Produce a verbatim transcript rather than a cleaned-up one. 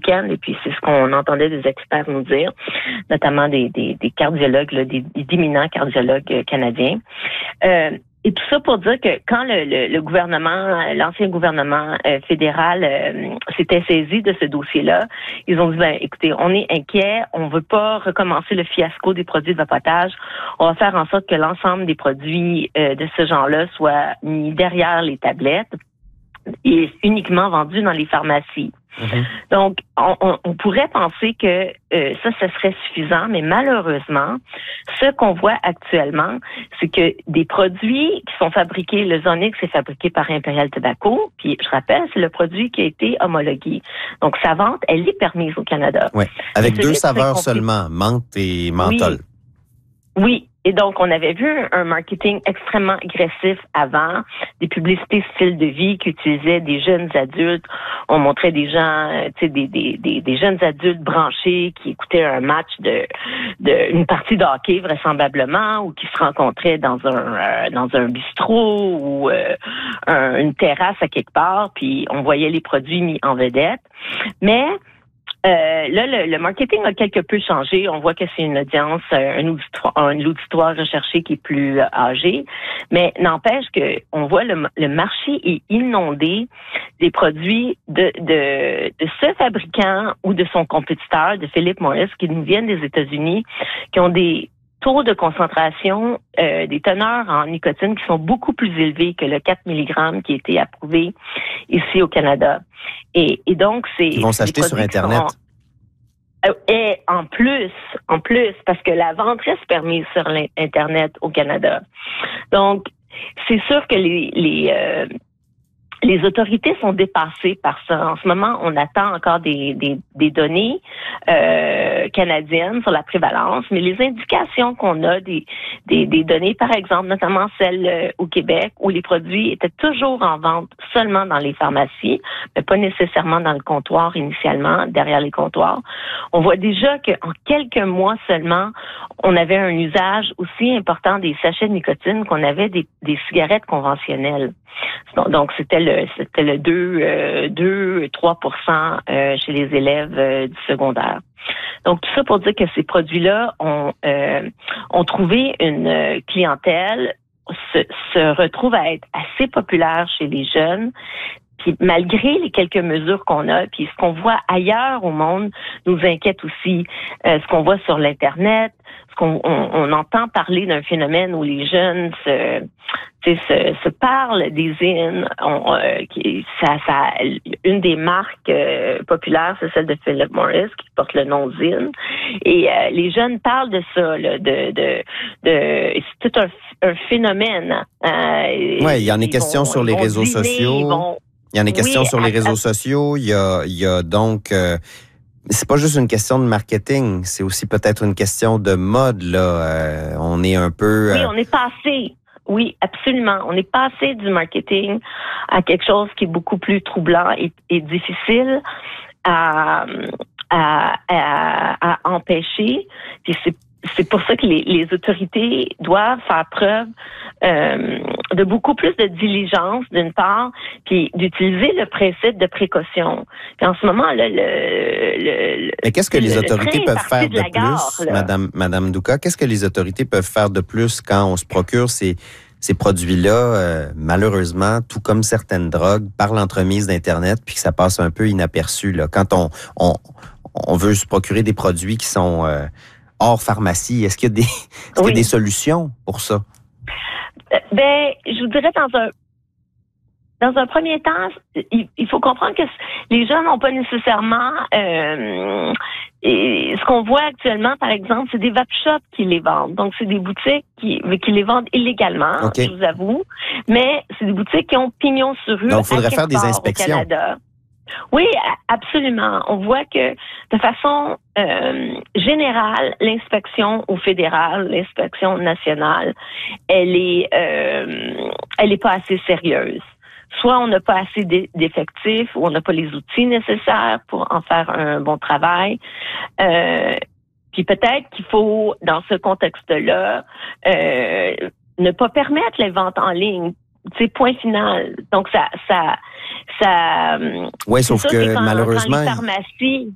week-end, et puis c'est ce qu'on entendait des experts nous dire, notamment des, des, des cardiologues, là, des, des éminents cardiologues canadiens. Euh, Et tout ça pour dire que quand le, le, le gouvernement, l'ancien gouvernement euh, fédéral euh, s'était saisi de ce dossier-là, ils ont dit, ben, écoutez, on est inquiet, on veut pas recommencer le fiasco des produits de vapotage, on va faire en sorte que l'ensemble des produits euh, de ce genre-là soient mis derrière les tablettes et uniquement vendus dans les pharmacies. Mm-hmm. Donc, on, on, on pourrait penser que euh, ça, ce serait suffisant, mais malheureusement, ce qu'on voit actuellement, c'est que des produits qui sont fabriqués, le Zonix est fabriqué par Imperial Tobacco, puis je rappelle, c'est le produit qui a été homologué. Donc, sa vente, elle est permise au Canada. Oui, avec deux saveurs seulement, menthe et menthol. Oui. oui. Et donc, on avait vu un marketing extrêmement agressif avant, des publicités style de vie qui utilisaient des jeunes adultes. On montrait des gens, tu sais, des, des, des, des jeunes adultes branchés qui écoutaient un match de, de une partie de hockey vraisemblablement, ou qui se rencontraient dans un euh, dans un bistrot ou euh, un, une terrasse à quelque part, puis on voyait les produits mis en vedette. Mais Euh, là, le, le marketing a quelque peu changé. On voit que c'est une audience, un auditoire, un auditoire recherché qui est plus âgé. Mais n'empêche que on voit le, le marché est inondé des produits de, de, de ce fabricant ou de son compétiteur, de Philip Morris, qui nous viennent des États-Unis, qui ont des taux de concentration, euh, des teneurs en nicotine qui sont beaucoup plus élevés que le quatre milligrammes qui a été approuvé ici au Canada. Et, et donc, c'est... Ils vont s'acheter sur Internet. Sont, et en plus, en plus, parce que la vente reste permise sur l'Internet au Canada. Donc, c'est sûr que les... les euh, Les autorités sont dépassées par ça. En ce moment, on attend encore des, des, des données euh, canadiennes sur la prévalence, mais les indications qu'on a des, des, des données, par exemple, notamment celles euh, au Québec, où les produits étaient toujours en vente seulement dans les pharmacies, mais pas nécessairement dans le comptoir initialement, derrière les comptoirs. On voit déjà qu'en quelques mois seulement, on avait un usage aussi important des sachets de nicotine qu'on avait des, des cigarettes conventionnelles. Donc, c'était le c'était le deux à trois pour cent euh, chez les élèves euh, du secondaire. Donc, tout ça pour dire que ces produits-là ont, euh, ont trouvé une clientèle, se, se retrouvent à être assez populaires chez les jeunes. Puis malgré les quelques mesures qu'on a, puis ce qu'on voit ailleurs au monde nous inquiète aussi. Euh, ce qu'on voit sur l'Internet, ce qu'on on, on entend parler d'un phénomène où les jeunes se, se, se parlent des zines. On, euh, qui, ça, ça, une des marques euh, populaires, c'est celle de Philip Morris qui porte le nom zine. Et euh, les jeunes parlent de ça, là, de, de, de c'est tout un, un phénomène. Euh, oui, il y en a question sur les réseaux dîner, sociaux. Vont, Il y en a question oui, sur les réseaux à, sociaux. Il y a, il y a donc... Euh, c'est pas juste une question de marketing, c'est aussi peut-être une question de mode, là. Euh, on est un peu... Euh... Oui, on est passé. Oui, absolument. On est passé du marketing à quelque chose qui est beaucoup plus troublant et, et difficile à, à, à, à empêcher. Puis c'est C'est pour ça que les, les autorités doivent faire preuve euh, de beaucoup plus de diligence, d'une part, puis d'utiliser le principe de précaution. Puis en ce moment, là, le, le, le Mais qu'est-ce que les le, autorités le peuvent faire de, de gare, plus, là. Madame, Madame Douka? Qu'est-ce que les autorités peuvent faire de plus quand on se procure ces, ces produits-là, euh, malheureusement, tout comme certaines drogues, par l'entremise d'Internet, puis que ça passe un peu inaperçu, là. Quand on, on, on veut se procurer des produits qui sont... Euh, hors pharmacie, est-ce qu'il y a des, est-ce qu'il y a des solutions pour ça? Ben, je vous dirais dans un dans un premier temps, il, il faut comprendre que les jeunes n'ont pas nécessairement euh, et ce qu'on voit actuellement, par exemple, c'est des vape shops qui les vendent. Donc, c'est des boutiques qui, qui les vendent illégalement, okay. Je vous avoue, mais c'est des boutiques qui ont pignon sur rue. Donc, il faudrait faire des inspections. Au Canada. Oui, absolument. On voit que de façon euh, générale, l'inspection au fédéral, l'inspection nationale, elle est, euh, elle est pas assez sérieuse. Soit on n'a pas assez d'effectifs, ou on n'a pas les outils nécessaires pour en faire un bon travail. Euh, puis peut-être qu'il faut, dans ce contexte-là, euh, ne pas permettre les ventes en ligne. C'est point final. Donc, ça... ça, ça oui, sauf que, que quand, malheureusement... quand les pharmacies...